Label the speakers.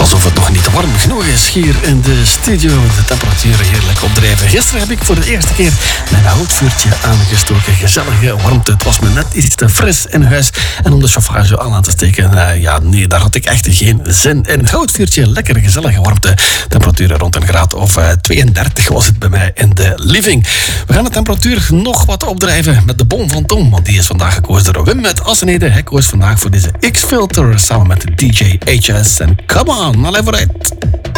Speaker 1: Alsof het nog niet warm genoeg is hier in de studio. De temperaturen heerlijk opdrijven. Gisteren heb ik voor de eerste keer mijn houtvuurtje aangestoken. Gezellige warmte. Het was me net iets te fris in huis. En om de chauffage al aan te steken, nee, daar had ik echt geen zin in. Het houtvuurtje, lekker gezellige warmte. Temperaturen rond een graad of 32 was het bij mij in de living. We gaan de temperatuur nog wat opdrijven met de bom van Tom. Want die is vandaag gekozen door Wim uit Assenede. Hij koos vandaag voor deze X-Filter samen met de DJ HS. En come on, al even vooruit.